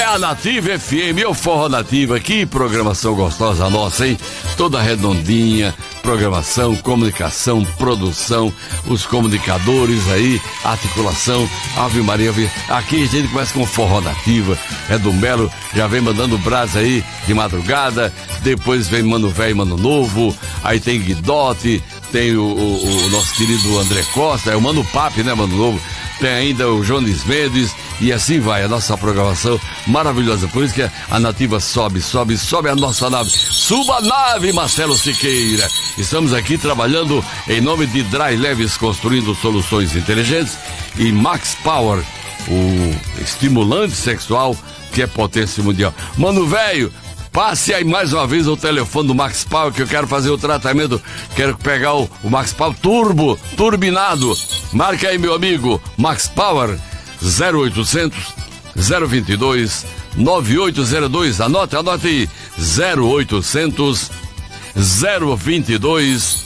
a Nativa FM, o Forró Nativa, que programação gostosa nossa, hein? Toda redondinha, programação, comunicação, produção, os comunicadores aí, articulação, Ave Maria, aqui a gente começa com Forró Nativa, do Melo, já vem mandando brasa aí de madrugada, depois vem Mano Velho e Mano Novo, aí tem Guidote, tem o nosso querido André Costa, é o Mano Papi, né, Mano Novo, tem ainda o Jones Mendes, e assim vai a nossa programação maravilhosa. Por isso que a Nativa sobe a nossa nave. Suba a nave, Marcelo Siqueira. Estamos aqui trabalhando em nome de Dry Leves, construindo soluções inteligentes, e Max Power, o estimulante sexual que é potência mundial. Mano velho, passe aí mais uma vez o telefone do Max Power, que eu quero fazer o tratamento, quero pegar o Max Power turbinado. Marca aí, meu amigo, Max Power, 0800 022 9802. Anote aí, 0800 022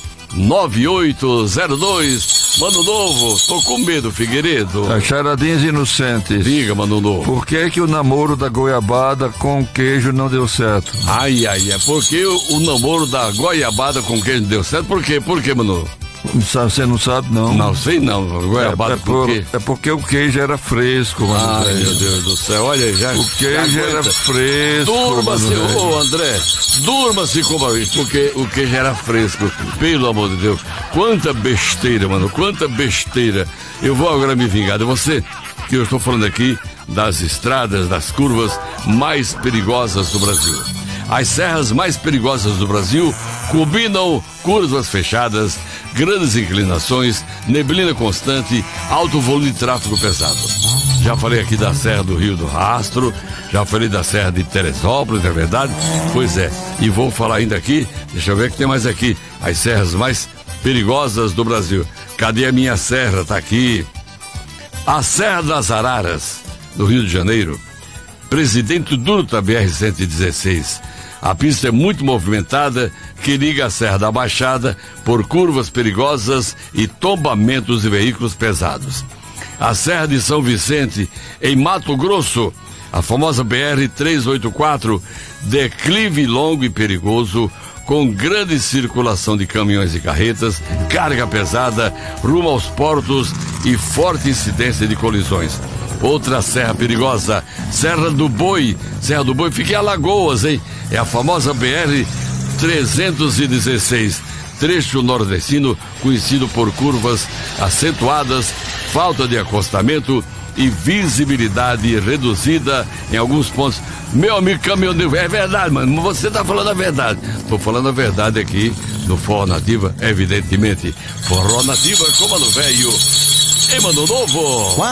9802. Mano Novo, tô com medo, Figueiredo. Charadinhas inocentes. Diga, Mano Novo. Por que o namoro da goiabada com queijo não deu certo? Ai, porque o namoro da goiabada com queijo não deu certo? Por quê, Mano Novo? Você não sabe, não? Não sei, não. Goiabada por quê? É porque o queijo era fresco, mano. Ai, meu Deus do céu, olha aí, já. O queijo era fresco. Durma-se, André, durma-se com isso, porque o queijo era fresco. Pelo amor de Deus. Quanta besteira, mano, quanta besteira. Eu vou agora me vingar de você, que eu estou falando aqui das estradas, das curvas mais perigosas do Brasil. As serras mais perigosas do Brasil combinam curvas fechadas, grandes inclinações, neblina constante, alto volume de tráfego pesado. Já falei aqui da Serra do Rio do Rastro, já falei da Serra de Teresópolis, não é verdade? Pois é, e vou falar ainda aqui, deixa eu ver o que tem mais aqui, as serras mais perigosas do Brasil. Cadê a minha serra? Tá aqui. A Serra das Araras, do Rio de Janeiro, Presidente Dutra, BR-116. A pista é muito movimentada, que liga a Serra da Baixada por curvas perigosas e tombamentos de veículos pesados. A Serra de São Vicente, em Mato Grosso, a famosa BR-384, declive longo e perigoso, com grande circulação de caminhões e carretas, carga pesada, rumo aos portos e forte incidência de colisões. Outra serra perigosa, Serra do Boi. Serra do Boi fica em Alagoas, hein? É a famosa BR-316, trecho nordestino conhecido por curvas acentuadas, falta de acostamento e visibilidade reduzida em alguns pontos. Meu amigo caminhoneiro, é verdade, mano, você tá falando a verdade. Tô falando a verdade aqui no Forró Nativa, evidentemente. Forró Nativa com Mano Velho e Mano Novo.